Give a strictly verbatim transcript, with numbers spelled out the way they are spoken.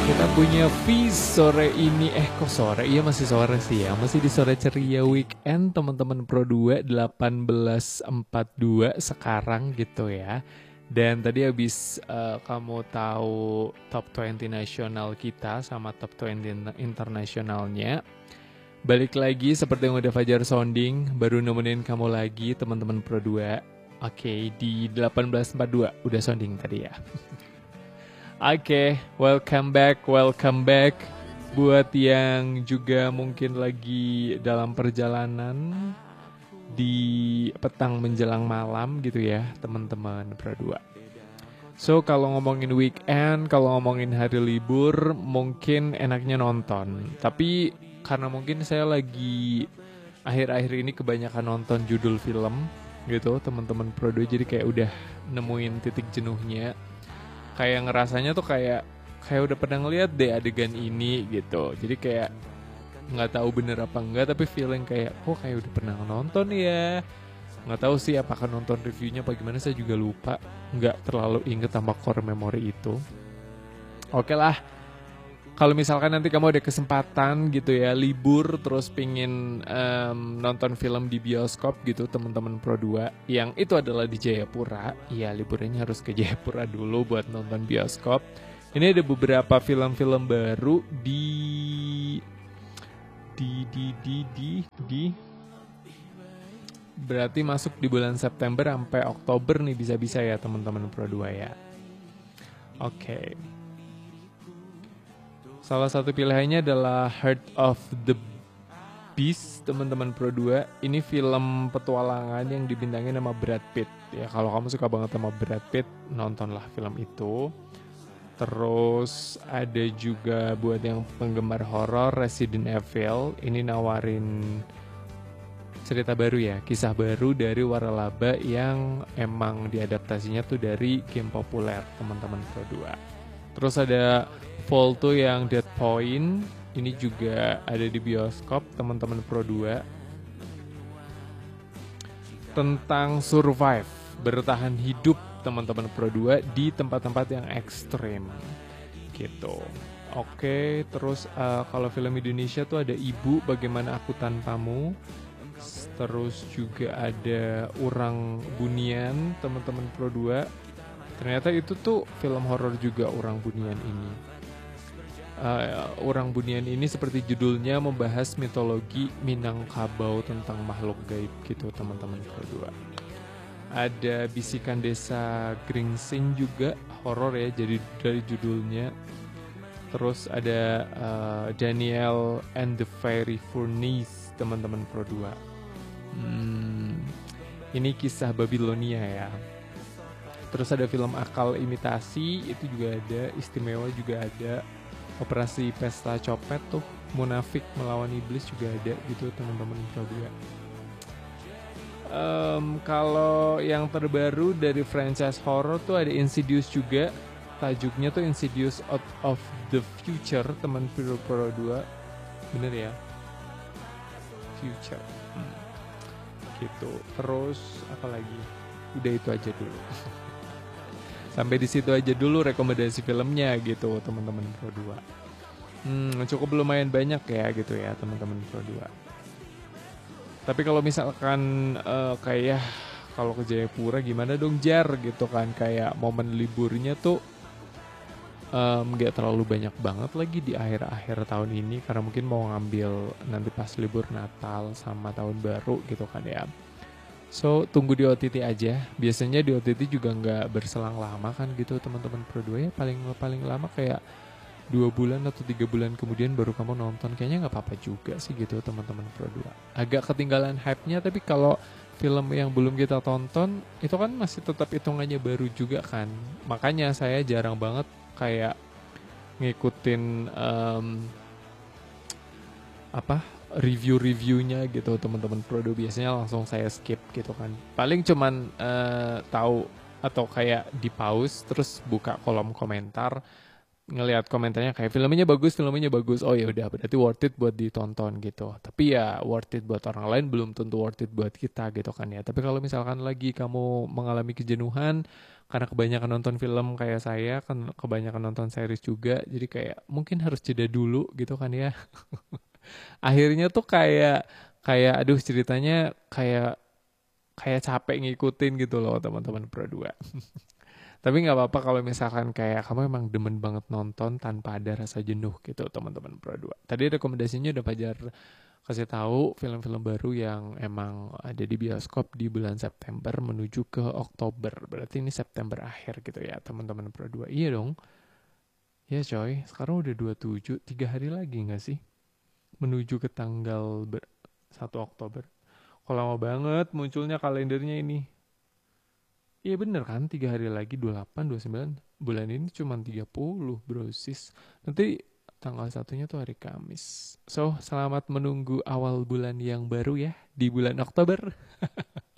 Kita punya V sore ini, eh kok sore? Iya masih sore sih ya, masih di sore ceria weekend teman-teman Pro dua delapan belas empat puluh dua sekarang gitu ya. Dan tadi habis uh, kamu tahu top dua puluh nasional kita sama top dua puluh internasionalnya. Balik lagi seperti yang udah Fajar sounding, baru nemenin kamu lagi teman-teman Pro dua. Oke, di delapan belas empat puluh dua udah sounding tadi ya. Oke, okay, welcome back, welcome back. Buat yang juga mungkin lagi dalam perjalanan di petang menjelang malam gitu ya, teman-teman Pro dua. So, kalau ngomongin weekend, kalau ngomongin hari libur, mungkin enaknya nonton. Tapi karena mungkin saya lagi akhir-akhir ini kebanyakan nonton judul film gitu, teman-teman Pro dua, jadi kayak udah nemuin titik jenuhnya. Kayak ngerasanya tuh kayak kayak udah pernah ngeliat deh adegan ini gitu. Jadi kayak nggak tahu bener apa enggak, tapi feeling kayak oh kayak udah pernah nonton ya. Nggak tahu sih apakah nonton reviewnya apa gimana, saya juga lupa. Nggak terlalu inget sama core memory itu. Oke lah, kalau misalkan nanti kamu ada kesempatan gitu ya, libur terus pingin um, nonton film di bioskop gitu teman-teman Pro dua, yang itu adalah di Jayapura. Iya, liburannya harus ke Jayapura dulu buat nonton bioskop. Ini ada beberapa film-film baru di di di di di di berarti masuk di bulan September sampai Oktober nih, bisa-bisa ya teman-teman Pro dua ya. Oke. Okay. Salah satu pilihannya adalah Heart of the Beast, teman-teman Pro dua. Ini film petualangan yang dibintangi nama Brad Pitt. Ya, kalau kamu suka banget sama Brad Pitt, nontonlah film itu. Terus ada juga buat yang penggemar horor, Resident Evil. Ini nawarin cerita baru ya, kisah baru dari waralaba yang emang diadaptasinya tuh dari game populer, teman-teman Pro dua. Terus ada Volto yang Dead Point, ini juga ada di bioskop teman-teman Pro dua. Tentang survive, bertahan hidup teman-teman Pro dua di tempat-tempat yang ekstrim gitu. Oke, terus uh, kalau film Indonesia tuh ada Ibu, Bagaimana Aku Tanpamu. Terus juga ada Urang Bunian, teman-teman Pro dua. Ternyata itu tuh film horor juga, Urang Bunian ini. Uh, Urang Bunian ini seperti judulnya membahas mitologi Minangkabau tentang makhluk gaib gitu teman-teman Pro dua. Ada Bisikan Desa Gringsing juga, horor ya jadi dari judulnya. Terus ada uh, Daniel and the Fairy Furnace, teman-teman Pro dua. Hmm, ini kisah Babilonia ya. Terus ada film Akal Imitasi, itu juga ada. Istimewa juga ada. Operasi Pesta Copet tuh, Munafik Melawan Iblis juga ada gitu teman-teman Pro dua. Um, kalau yang terbaru dari franchise horror tuh ada Insidious juga. Tajuknya tuh Insidious Out of the Future, teman Pro Pro dua. Bener ya? Future. Hmm. Gitu. Terus apa lagi? Udah itu aja dulu. Sampai di situ aja dulu rekomendasi filmnya gitu teman-teman Pro dua. Hmm, cukup lumayan banyak ya gitu ya teman-teman Pro dua. Tapi kalau misalkan uh, kayak kalau ke Jayapura gimana dong Jar gitu kan, kayak momen liburnya tuh um, gak terlalu banyak banget lagi di akhir-akhir tahun ini karena mungkin mau ngambil nanti pas libur Natal sama Tahun Baru gitu kan ya. So, tunggu di O T T aja. Biasanya di O T T juga nggak berselang lama kan gitu teman-teman Pro dua ya. Paling paling lama kayak dua bulan atau tiga bulan kemudian baru kamu nonton. Kayaknya nggak apa-apa juga sih gitu teman-teman Pro dua. Agak ketinggalan hype-nya, tapi kalau film yang belum kita tonton itu kan masih tetap hitungannya baru juga kan. Makanya saya jarang banget kayak ngikutin um, apa review-reviewnya gitu teman-teman Pro dua. Biasanya langsung saya skip gitu kan, paling cuman uh, tahu atau kayak di pause terus buka kolom komentar ngelihat komentarnya kayak filmnya bagus, filmnya bagus. Oh ya udah, berarti worth it buat ditonton gitu. Tapi ya worth it buat orang lain belum tentu worth it buat kita gitu kan ya. Tapi kalau misalkan lagi kamu mengalami kejenuhan karena kebanyakan nonton film kayak saya, kan kebanyakan nonton series juga, jadi kayak mungkin harus jeda dulu gitu kan ya. Akhirnya tuh kayak kayak aduh ceritanya kayak kayak capek ngikutin gitu loh teman-teman Pro dua. Tapi nggak apa-apa kalau misalkan kayak kamu emang demen banget nonton tanpa ada rasa jenuh gitu teman-teman Pro dua. Tadi rekomendasinya udah Fajar kasih tahu film-film baru yang emang ada di bioskop di bulan September menuju ke Oktober. Berarti ini September akhir gitu ya teman-teman Pro dua. Iya dong. Ya coy, sekarang udah dua puluh tujuh, tiga hari lagi nggak sih? Menuju ke tanggal ber- satu Oktober. Kok lama banget munculnya kalendernya ini. Iya bener kan, tiga hari lagi, dua puluh delapan, dua puluh sembilan. Bulan ini cuma tiga puluh bro sis. Nanti tanggal satunya tuh hari Kamis. So, selamat menunggu awal bulan yang baru ya, di bulan Oktober.